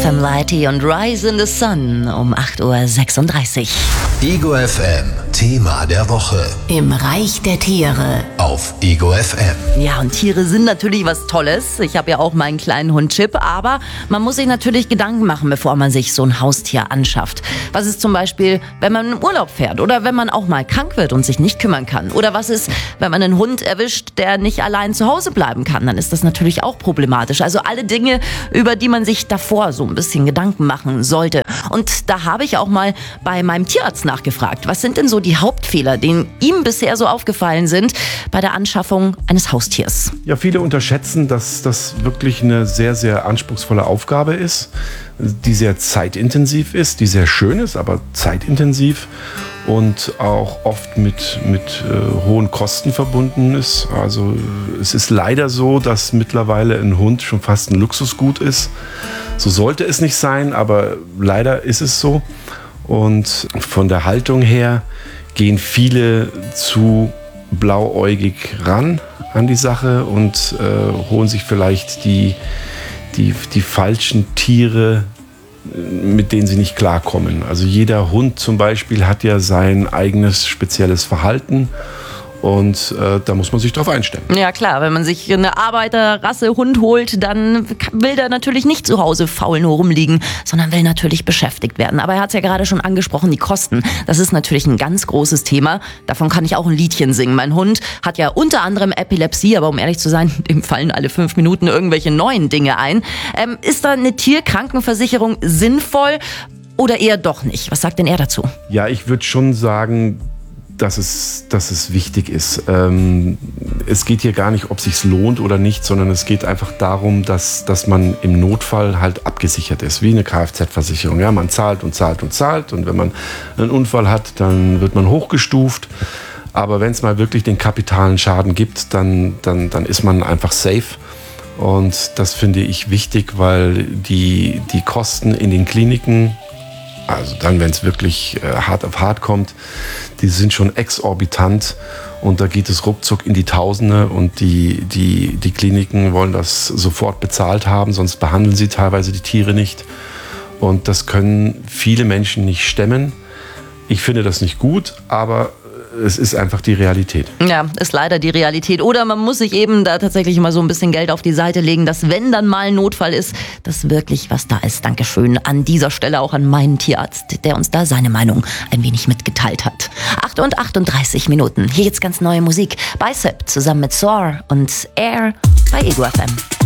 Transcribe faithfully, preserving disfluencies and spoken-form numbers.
F M Lighty und Rise in the Sun um acht Uhr sechsunddreißig. Ego F M, Thema der Woche. Im Reich der Tiere. Auf Ego F M. Ja, und Tiere sind natürlich was Tolles. Ich habe ja auch meinen kleinen Hund Chip, aber man muss sich natürlich Gedanken machen, bevor man sich so ein Haustier anschafft. Was ist zum Beispiel, wenn man in Urlaub fährt oder wenn man auch mal krank wird und sich nicht kümmern kann? Oder was ist, wenn man einen Hund erwischt, der nicht allein zu Hause bleiben kann? Dann ist das natürlich auch problematisch. Also alle Dinge, über die man sich davor so ein bisschen Gedanken machen sollte. Und da habe ich auch mal bei meinem Tierarzt nachgefragt. Was sind denn so die Hauptfehler, die ihm bisher so aufgefallen sind bei der Anschaffung eines Haustiers? Ja, viele unterschätzen, dass das wirklich eine sehr, sehr anspruchsvolle Aufgabe ist, die sehr zeitintensiv ist, die sehr schön ist, aber zeitintensiv und auch oft mit, mit äh, hohen Kosten verbunden ist. Also es ist leider so, dass mittlerweile ein Hund schon fast ein Luxusgut ist. So sollte es nicht sein, aber leider ist es so. Und von der Haltung her gehen viele zu blauäugig ran an die Sache und äh, holen sich vielleicht die, die, die falschen Tiere, mit denen sie nicht klarkommen. Also jeder Hund zum Beispiel hat ja sein eigenes spezielles Verhalten. Und äh, da muss man sich drauf einstellen. Ja klar, wenn man sich eine Arbeiterrasse Hund holt, dann will der natürlich nicht zu Hause faul nur rumliegen, sondern will natürlich beschäftigt werden. Aber er hat es ja gerade schon angesprochen, die Kosten. Das ist natürlich ein ganz großes Thema. Davon kann ich auch ein Liedchen singen. Mein Hund hat ja unter anderem Epilepsie, aber um ehrlich zu sein, dem fallen alle fünf Minuten irgendwelche neuen Dinge ein. Ähm, ist da eine Tierkrankenversicherung sinnvoll oder eher doch nicht? Was sagt denn er dazu? Ja, ich würde schon sagen, dass es, dass es wichtig ist. Ähm, es geht hier gar nicht, ob es sich lohnt oder nicht, sondern es geht einfach darum, dass, dass man im Notfall halt abgesichert ist, wie eine Kfz-Versicherung. Ja, man zahlt und zahlt und zahlt und wenn man einen Unfall hat, dann wird man hochgestuft. Aber wenn es mal wirklich den kapitalen Schaden gibt, dann, dann, dann ist man einfach safe. Und das finde ich wichtig, weil die, die Kosten in den Kliniken, also dann, wenn es wirklich äh, hart auf hart kommt, die sind schon exorbitant und da geht es ruckzuck in die Tausende und die, die, die Kliniken wollen das sofort bezahlt haben, sonst behandeln sie teilweise die Tiere nicht und das können viele Menschen nicht stemmen. Ich finde das nicht gut, aber es ist einfach die Realität. Ja, ist leider die Realität. Oder man muss sich eben da tatsächlich mal so ein bisschen Geld auf die Seite legen, dass wenn dann mal ein Notfall ist, dass wirklich was da ist. Dankeschön an dieser Stelle auch an meinen Tierarzt, der uns da seine Meinung ein wenig mitgeteilt hat. acht und achtunddreißig Minuten. Hier jetzt ganz neue Musik. Bicep zusammen mit Soar und Air bei Ego F M.